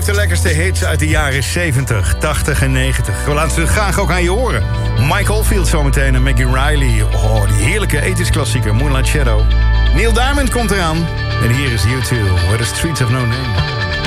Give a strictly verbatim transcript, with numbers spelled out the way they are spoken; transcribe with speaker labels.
Speaker 1: De lekkerste hits uit de jaren zeventig, tachtig en negentig. We laten ze graag ook aan je horen. Mike Oldfield zometeen en Maggie Riley. Oh, die heerlijke ethisch klassieker, Moonlight Shadow. Neil Diamond komt eraan. En hier is U twee, Where the Streets Have No Name.